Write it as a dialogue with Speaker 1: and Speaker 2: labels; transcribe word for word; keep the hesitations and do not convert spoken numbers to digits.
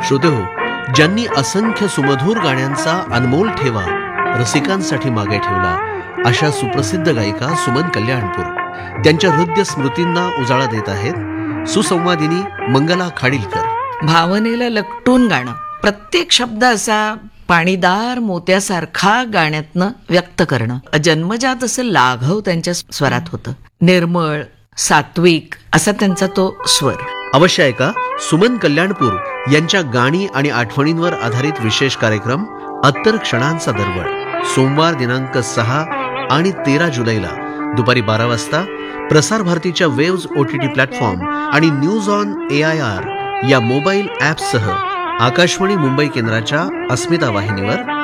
Speaker 1: श्रोतेहो, ज्यांनी असंख्य सुमधूर गाण्यांचा अनमोल ठेवा रसिकांसाठी मागे ठेवला, अशा सुप्रसिद्ध गायिका सुमन कल्याणपूर त्यांच्या हृदय स्मृतींना उजाळा देत आहेत सुसंवादिनी मंगला खाडीलकर.
Speaker 2: भावनेला लकटून गाणं, प्रत्येक शब्द असा पाणीदार मोत्यासारखा गाण्यातनं व्यक्त करणं, जन्मजात असं लाघव त्यांच्या स्वरात होतं. निर्मळ सात्विक असा त्यांचा तो स्वर.
Speaker 1: अवश्य ऐका सुमन कल्याणपूर यांच्या गाणी आणि आठवणींवर आधारित विशेष कार्यक्रम अत्तर क्षणांचा दरवळ, सोमवार दिनांक सहा आणि तेरा जुलैला दुपारी बारा वाजता प्रसार भारतीच्या वेव्ज ओटीटी प्लॅटफॉर्म आणि news on A I R या मोबाईल ॲपसह आकाशवाणी मुंबई केंद्राच्या अस्मिता वाहिनीवर